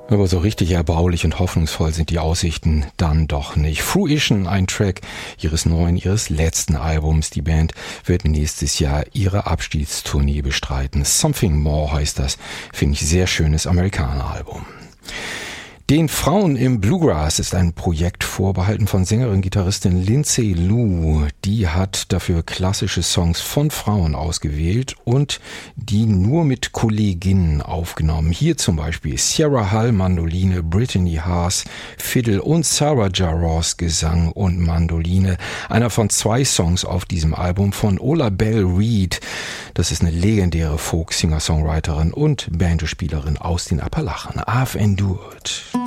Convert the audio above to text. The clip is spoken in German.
Aber so richtig erbaulich und hoffnungsvoll sind die Aussichten dann doch nicht. Fruition, ein Track ihres letzten Albums. Die Band wird nächstes Jahr ihre Abschiedstournee bestreiten. Something More heißt das. Finde ich sehr schönes Amerikaner-Album. Den Frauen im Bluegrass ist ein Projekt vorbehalten von Sängerin-Gitarristin Lindsay Lou. Die hat dafür klassische Songs von Frauen ausgewählt und die nur mit Kolleginnen aufgenommen. Hier zum Beispiel Sierra Hull Mandoline, Brittany Haas Fiddle und Sarah Jarosz Gesang und Mandoline. Einer von 2 Songs auf diesem Album von Ola Belle Reed. Das ist eine legendäre Folk-Singer-Songwriterin und Banjospielerin aus den Appalachen. I've Endured.